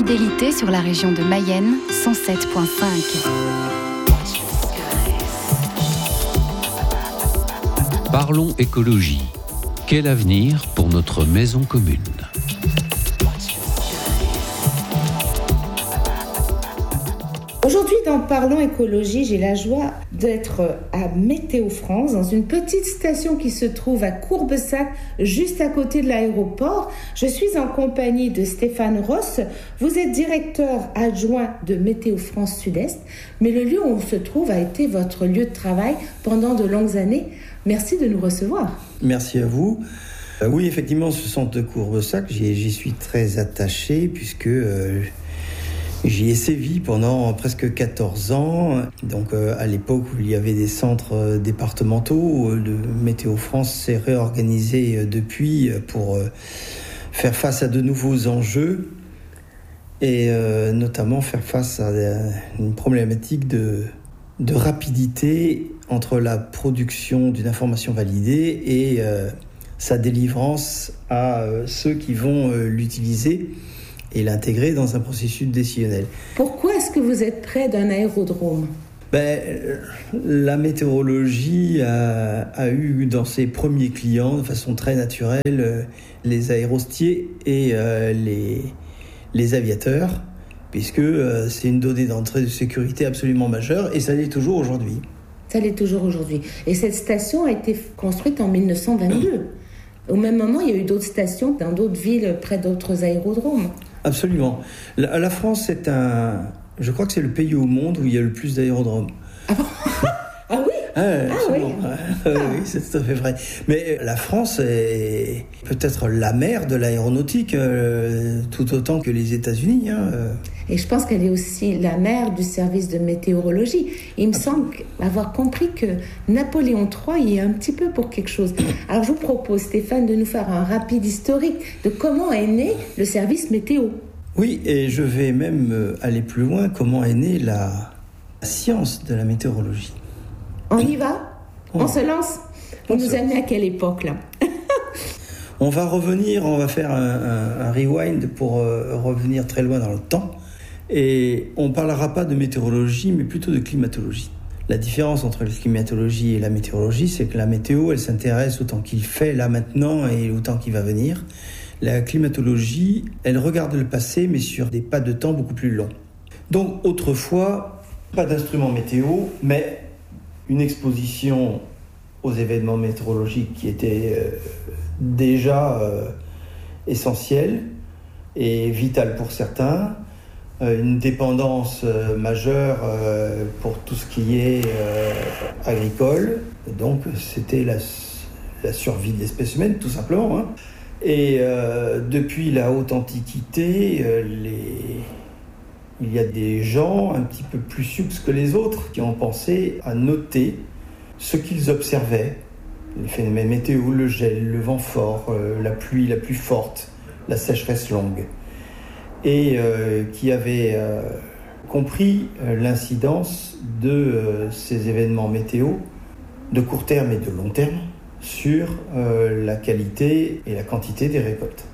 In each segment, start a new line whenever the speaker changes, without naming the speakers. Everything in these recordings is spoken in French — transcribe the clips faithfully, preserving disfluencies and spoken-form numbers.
fidélité sur la région de Mayenne, cent sept virgule cinq.
Parlons écologie. Quel avenir pour notre maison commune ?
Aujourd'hui, dans Parlons écologie, j'ai la joie d'être à Météo France, dans une petite station qui se trouve à Courbessac, juste à côté de l'aéroport. Je suis en compagnie de Stéphane Ross. Vous êtes directeur adjoint de Météo France Sud-Est, mais le lieu où on se trouve a été votre lieu de travail pendant de longues années. Merci de nous recevoir.
Merci à vous. Euh, oui, effectivement, ce centre de Courbessac, j'y, j'y suis très attaché puisque euh, j'y ai sévi pendant presque quatorze ans. Donc, euh, à l'époque où il y avait des centres euh, départementaux, euh, de Météo France s'est réorganisé euh, depuis pour euh, faire face à de nouveaux enjeux et euh, notamment faire face à euh, une problématique de, de rapidité entre la production d'une information validée et euh, sa délivrance à euh, ceux qui vont euh, l'utiliser et l'intégrer dans un processus décisionnel.
Pourquoi est-ce que vous êtes près d'un aérodrome ?
Ben, la météorologie a, a eu dans ses premiers clients, de façon très naturelle, les aérostiers et euh, les, les aviateurs, puisque euh, c'est une donnée d'entrée de sécurité absolument majeure, et ça l'est toujours aujourd'hui.
Ça l'est toujours aujourd'hui. Et cette station a été construite en dix-neuf cent vingt-deux. Au même moment, il y a eu d'autres stations dans d'autres villes, près d'autres aérodromes.
Absolument. La, la France est un... Je crois que c'est le pays au monde où il y a le plus d'aérodromes.
Ah bon ? Ah oui ?
Ah,
ah oui,
ah. Oui, c'est tout à fait vrai. Mais la France est peut-être la mère de l'aéronautique, euh, tout autant que les États-Unis. Hein.
Et je pense qu'elle est aussi la mère du service de météorologie. Il me semble avoir compris que Napoléon trois y est un petit peu pour quelque chose. Alors je vous propose, Stéphane, de nous faire un rapide historique de comment est né le service météo.
Oui, et je vais même aller plus loin. Comment est née la science de la météorologie ?
On y va ? On, on se lance ? Vous nous amenez à quelle époque, là ?
On va revenir, on va faire un, un, un rewind pour euh, revenir très loin dans le temps. Et on ne parlera pas de météorologie, mais plutôt de climatologie. La différence entre la climatologie et la météorologie, c'est que la météo, elle s'intéresse au temps qu'il fait là maintenant et au temps qui va venir. La climatologie, elle regarde le passé, mais sur des pas de temps beaucoup plus longs. Donc, autrefois, pas d'instrument météo, mais une exposition aux événements météorologiques qui était euh, déjà euh, essentielle et vitale pour certains, euh, une dépendance euh, majeure euh, pour tout ce qui est euh, agricole. Et donc, c'était la, la survie de l'espèce humaine, tout simplement. Hein. Et euh, depuis la haute antiquité, euh, les... il y a des gens un petit peu plus subs que les autres qui ont pensé à noter ce qu'ils observaient, les phénomènes météo, le gel, le vent fort, euh, la pluie la plus forte, la sécheresse longue, et euh, qui avaient euh, compris euh, l'incidence de euh, ces événements météo de court terme et de long terme sur euh, la qualité et la quantité des récoltes.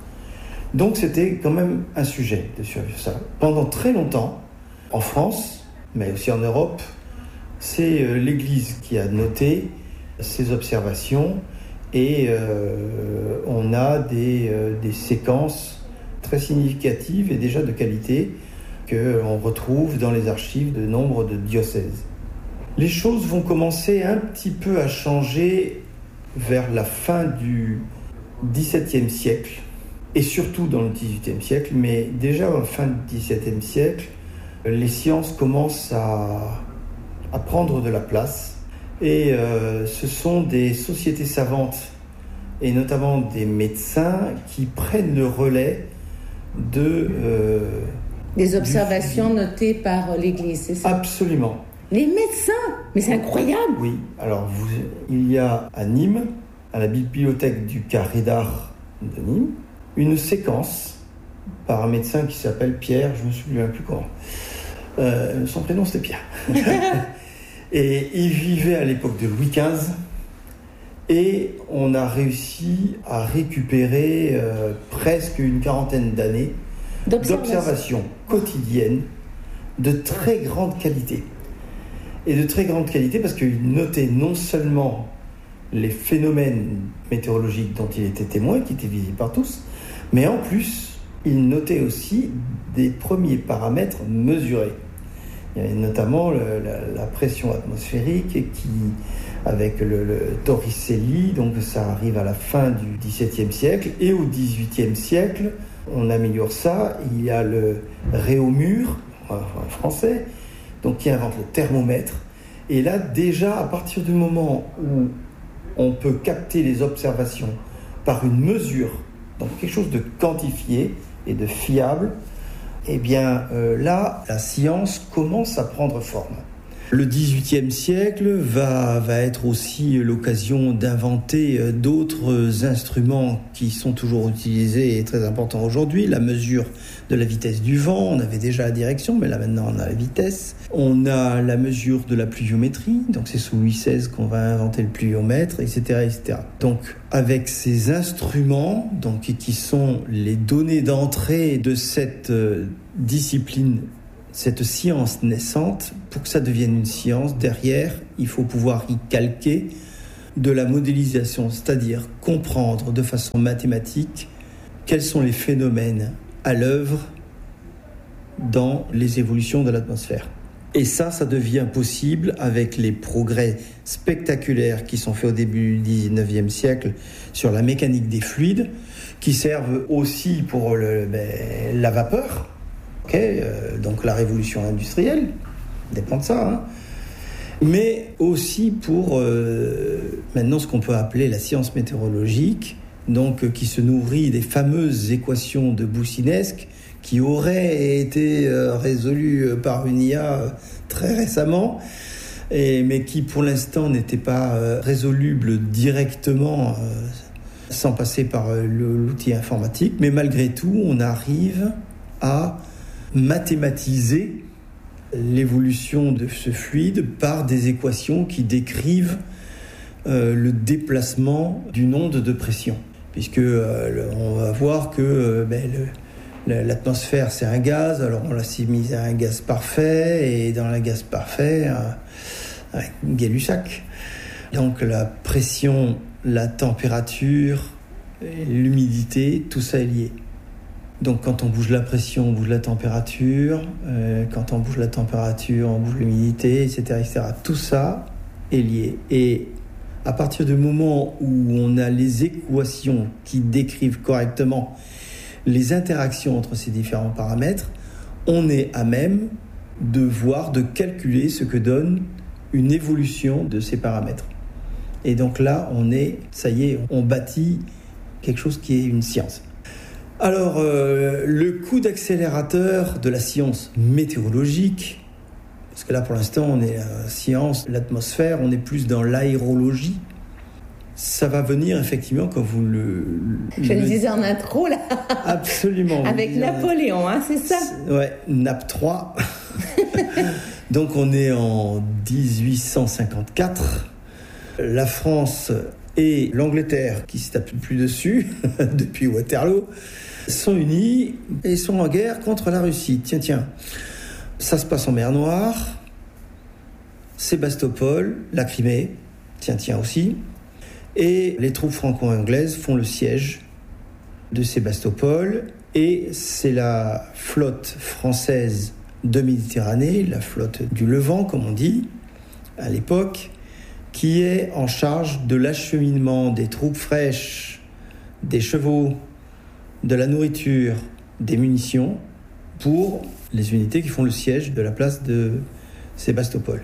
Donc c'était quand même un sujet de survivre ça. Pendant très longtemps, en France, mais aussi en Europe, c'est euh, l'Église qui a noté ces observations et euh, on a des, euh, des séquences très significatives et déjà de qualité qu'on retrouve dans les archives de nombre de diocèses. Les choses vont commencer un petit peu à changer vers la fin du dix-septième siècle, et surtout dans le dix-huitième siècle, mais déjà à la fin du dix-septième siècle, les sciences commencent à, à prendre de la place, et euh, ce sont des sociétés savantes, et notamment des médecins, qui prennent le relais de... Euh,
des observations du... notées par l'Église, c'est ça ?
Absolument.
Les médecins ? Mais c'est incroyable !
Oui, alors vous, il y a à Nîmes, à la bibliothèque du Carré d'Art de Nîmes, une séquence par un médecin qui s'appelle Pierre, je ne me souviens plus comment. Euh, son prénom c'était Pierre. Et il vivait à l'époque de Louis quinze. Et on a réussi à récupérer euh, presque une quarantaine d'années
d'observation.
d'observation quotidienne de très grande qualité. Et de très grande qualité parce qu'il notait non seulement les phénomènes météorologiques dont il était témoin, qui étaient visibles par tous, mais en plus, il notait aussi des premiers paramètres mesurés. Il y avait notamment le, la, la pression atmosphérique qui, avec le, le Torricelli, donc ça arrive à la fin du dix-septième siècle, et au dix-huitième siècle, on améliore ça. Il y a le Réaumur, en français, donc qui invente le thermomètre. Et là, déjà, à partir du moment où on peut capter les observations par une mesure, donc quelque chose de quantifié et de fiable, eh bien euh, là, la science commence à prendre forme. Le dix-huitième siècle va, va être aussi l'occasion d'inventer d'autres instruments qui sont toujours utilisés et très importants aujourd'hui. La mesure de la vitesse du vent, on avait déjà la direction, mais là maintenant on a la vitesse. On a la mesure de la pluviométrie, donc c'est sous Louis seize qu'on va inventer le pluviomètre, et cetera, et cetera. Donc avec ces instruments, donc, qui sont les données d'entrée de cette euh, discipline, cette science naissante, pour que ça devienne une science, derrière, il faut pouvoir y calquer de la modélisation, c'est-à-dire comprendre de façon mathématique quels sont les phénomènes à l'œuvre dans les évolutions de l'atmosphère. Et ça, ça devient possible avec les progrès spectaculaires qui sont faits au début du dix-neuvième siècle sur la mécanique des fluides, qui servent aussi pour le, ben, la vapeur. Okay, euh, donc la révolution industrielle dépend de ça, hein. Mais aussi pour euh, maintenant ce qu'on peut appeler la science météorologique, donc euh, qui se nourrit des fameuses équations de Boussinesq qui auraient été euh, résolues par une I A euh, très récemment, et, mais qui pour l'instant n'étaient pas euh, résolubles directement euh, sans passer par euh, l'outil informatique. Mais malgré tout, on arrive à mathématiser l'évolution de ce fluide par des équations qui décrivent euh, le déplacement d'une onde de pression. Puisque euh, on va voir que euh, ben, le, l'atmosphère c'est un gaz, alors on l'assimile à un gaz parfait, et dans le gaz parfait, un, un Gay-Lussac. Donc la pression, la température, l'humidité, tout ça est lié. Donc quand on bouge la pression, on bouge la température, euh, quand on bouge la température, on bouge l'humidité, et cetera, et cetera. Tout ça est lié. Et à partir du moment où on a les équations qui décrivent correctement les interactions entre ces différents paramètres, on est à même de voir, de calculer ce que donne une évolution de ces paramètres. Et donc là, on est, ça y est, on bâtit quelque chose qui est une science. Alors, euh, le coup d'accélérateur de la science météorologique, parce que là, pour l'instant, on est la science, l'atmosphère, on est plus dans l'aérologie. Ça va venir, effectivement, quand vous le...
Je le disais en intro, là.
Absolument.
Avec Napoléon, hein, c'est ça ?
C'est, ouais, Nap trois. Donc, on est en dix-huit cent cinquante-quatre. La France et l'Angleterre, qui ne se tapent plus dessus depuis Waterloo, sont unis et sont en guerre contre la Russie. Tiens, tiens, ça se passe en mer Noire, Sébastopol, la Crimée, tiens, tiens aussi, et les troupes franco-anglaises font le siège de Sébastopol, et c'est la flotte française de Méditerranée, la flotte du Levant, comme on dit, à l'époque, qui est en charge de l'acheminement des troupes fraîches, des chevaux, de la nourriture, des munitions pour les unités qui font le siège de la place de Sébastopol.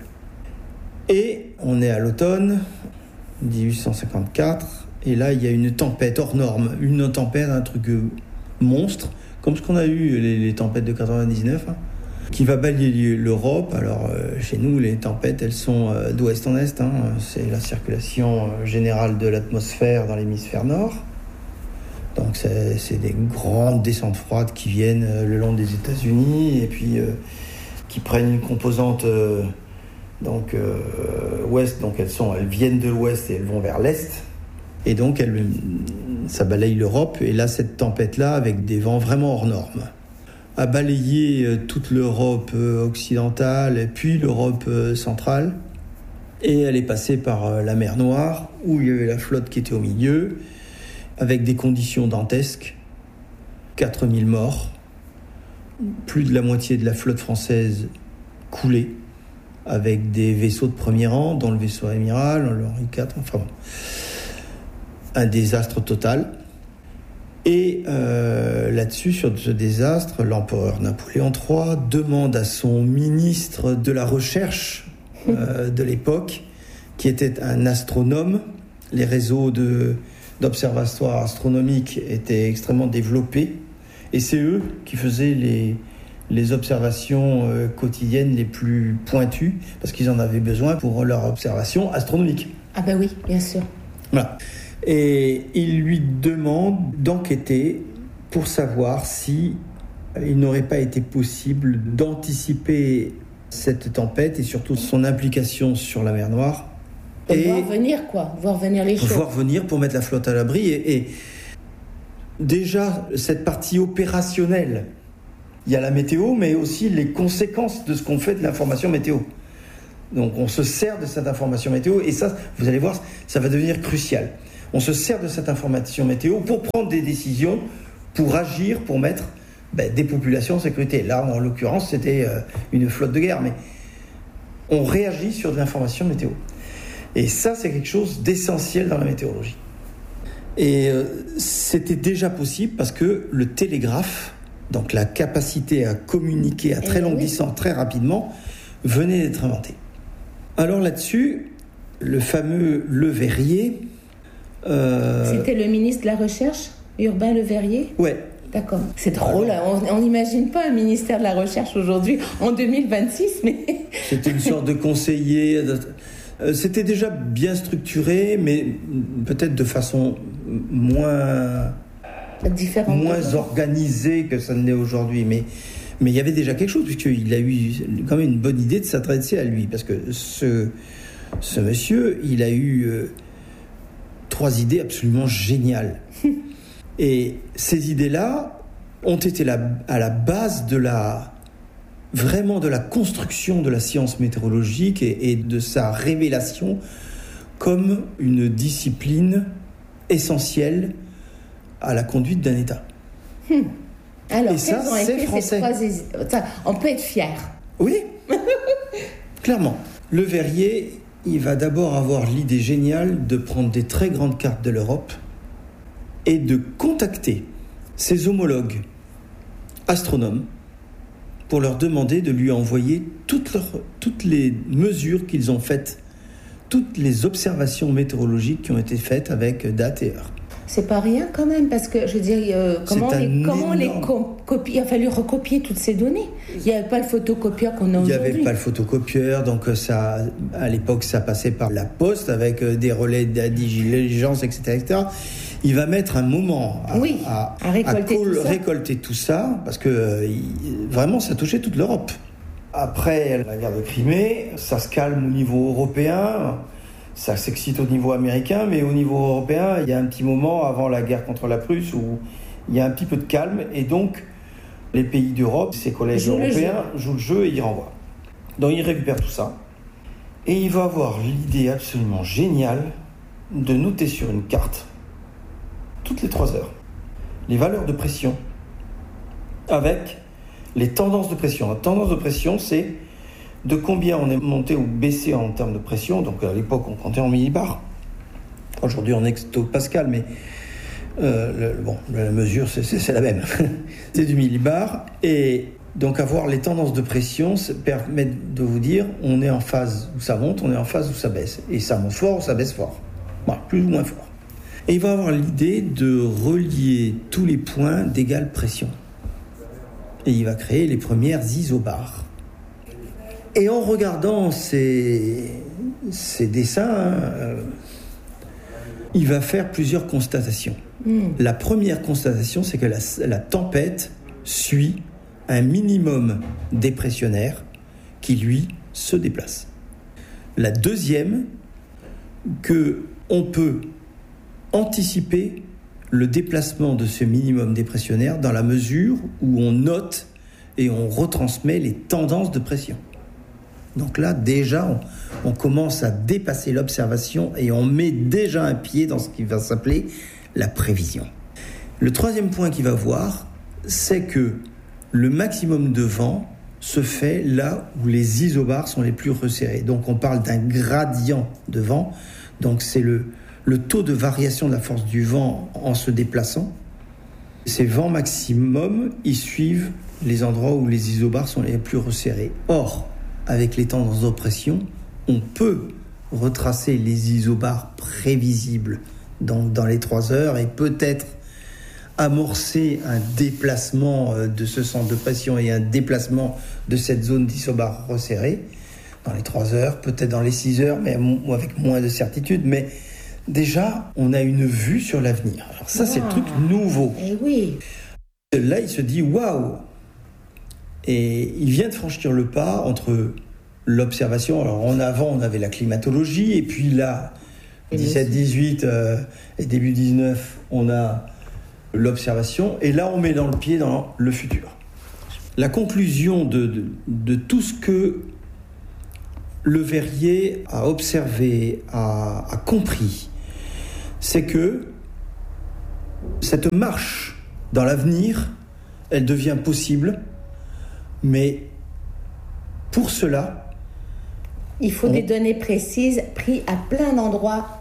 Et on est à l'automne dix-huit cent cinquante-quatre, et là il y a une tempête hors norme, une tempête, un truc monstre, comme ce qu'on a eu les, les tempêtes de quatre-vingt-dix-neuf, hein, qui va balayer l'Europe. Alors euh, chez nous, les tempêtes, elles sont euh, d'ouest en est, hein, c'est la circulation euh, générale de l'atmosphère dans l'hémisphère nord. Donc c'est, c'est des grandes descentes froides qui viennent euh, le long des États-Unis et puis euh, qui prennent une composante euh, donc euh, ouest. Donc elles sont, elles viennent de l'ouest et elles vont vers l'est. Et donc elles, ça balaye l'Europe. Et là, cette tempête-là, avec des vents vraiment hors normes. a balayé toute l'Europe occidentale, puis l'Europe centrale. Et elle est passée par la mer Noire, où il y avait la flotte qui était au milieu, avec des conditions dantesques. quatre mille morts, plus de la moitié de la flotte française coulée, avec des vaisseaux de premier rang, dont le vaisseau amiral, le Henri quatre, enfin bon. Un désastre total. Et euh, là-dessus, sur ce désastre, l'empereur Napoléon trois demande à son ministre de la Recherche euh, de l'époque, qui était un astronome. Les réseaux de, d'observatoires astronomiques étaient extrêmement développés. Et c'est eux qui faisaient les, les observations euh, quotidiennes les plus pointues, parce qu'ils en avaient besoin pour leur observation astronomique.
Ah ben oui, bien sûr.
Voilà. Et il lui demande d'enquêter pour savoir si il n'aurait pas été possible d'anticiper cette tempête et surtout son implication sur la mer Noire.
Pour et voir venir, quoi. Voir venir les choses.
Voir venir pour mettre la flotte à l'abri. Et, et déjà, cette partie opérationnelle, il y a la météo, mais aussi les conséquences de ce qu'on fait de l'information météo. Donc on se sert de cette information météo et ça, vous allez voir, ça va devenir crucial. On se sert de cette information météo pour prendre des décisions, pour agir, pour mettre ben, des populations en sécurité. Là, en l'occurrence, c'était euh, une flotte de guerre, mais on réagit sur de l'information météo. Et ça, c'est quelque chose d'essentiel dans la météorologie. Et euh, c'était déjà possible parce que le télégraphe, donc la capacité à communiquer à très longue oui. distance, très rapidement, venait d'être inventé. Alors là-dessus, le fameux Le Verrier...
Euh... C'était le ministre de la Recherche, Urbain Le Verrier ?
Ouais.
D'accord. C'est drôle, on n'imagine pas un ministère de la Recherche aujourd'hui, en deux mille vingt-six, mais...
C'était une sorte de conseiller... De... C'était déjà bien structuré, mais peut-être de façon moins...
Différente.
Moins organisée que ça ne l'est aujourd'hui, mais... Mais il y avait déjà quelque chose, puisqu'il a eu quand même une bonne idée de s'adresser à lui. Parce que ce, ce monsieur, il a eu euh, trois idées absolument géniales. Et ces idées-là ont été la, à la base de la, vraiment de la construction de la science météorologique et, et de sa révélation comme une discipline essentielle à la conduite d'un État.
Hmm. Alors,
et ça, c'est français.
Trois... On peut être fier.
Oui, clairement. Le Verrier, il va d'abord avoir l'idée géniale de prendre des très grandes cartes de l'Europe et de contacter ses homologues astronomes pour leur demander de lui envoyer toutes, leurs, toutes les mesures qu'ils ont faites, toutes les observations météorologiques qui ont été faites avec date et heure.
C'est pas rien quand même, parce que je veux dire, euh, comment, les, comment les co- copier, il a fallu recopier toutes ces données. Il n'y avait pas le photocopieur qu'on a aujourd'hui.
Il n'y avait pas le photocopieur, donc ça, à l'époque, ça passait par la poste avec des relais d'intelligence, et cetera, et cetera. Il va mettre un moment à,
oui,
à,
à, récolter,
à col-
tout
récolter tout ça, parce que euh, il, vraiment, ça touchait toute l'Europe. Après la guerre de Crimée, ça se calme au niveau européen. Ça s'excite au niveau américain, mais au niveau européen, il y a un petit moment avant la guerre contre la Prusse où il y a un petit peu de calme, et donc les pays d'Europe, ces collèges Joue européens, le jouent le jeu et ils renvoient. Donc il récupère tout ça, et il va avoir l'idée absolument géniale de noter sur une carte, toutes les trois heures, les valeurs de pression, avec les tendances de pression. La tendance de pression, c'est de combien on est monté ou baissé en termes de pression. Donc à l'époque, on comptait en millibars. Aujourd'hui, en hectopascal, mais euh, le, bon, la mesure, c'est, c'est, c'est la même. C'est du millibar. Et donc avoir les tendances de pression ça permet de vous dire on est en phase où ça monte, on est en phase où ça baisse. Et ça monte fort ou ça baisse fort. Voilà, plus ou moins fort. Et il va avoir l'idée de relier tous les points d'égale pression. Et il va créer les premières isobars. Et en regardant ces, ces dessins, euh, il va faire plusieurs constatations. Mmh. La première constatation, c'est que la, la tempête suit un minimum dépressionnaire qui, lui, se déplace. La deuxième, qu'on peut anticiper le déplacement de ce minimum dépressionnaire dans la mesure où on note et on retransmet les tendances de pression. Donc là, déjà, on, on commence à dépasser l'observation et on met déjà un pied dans ce qui va s'appeler la prévision. Le troisième point qu'il va voir, c'est que le maximum de vent se fait là où les isobars sont les plus resserrés. Donc on parle d'un gradient de vent. Donc c'est le, le taux de variation de la force du vent en se déplaçant. Ces vents maximum, ils suivent les endroits où les isobars sont les plus resserrés. Or, avec les tendances d'oppression, on peut retracer les isobars prévisibles donc dans les trois heures et peut-être amorcer un déplacement de ce centre de pression et un déplacement de cette zone d'isobars resserrée dans les trois heures, peut-être dans les six heures, mais avec moins de certitude. Mais déjà, on a une vue sur l'avenir. Alors ça, wow. C'est le truc nouveau.
Et oui.
Là, il se dit « waouh !» Et il vient de franchir le pas entre l'observation. Alors en avant, on avait la climatologie, et puis là, dix-sept dix-huit euh, et début dix-neuf, on a l'observation, et là on met dans le pied dans le futur. La conclusion de, de, de tout ce que Le Verrier a observé, a, a compris, c'est que cette marche dans l'avenir, elle devient possible, mais pour cela,
il faut
on...
des données précises prises à plein d'endroits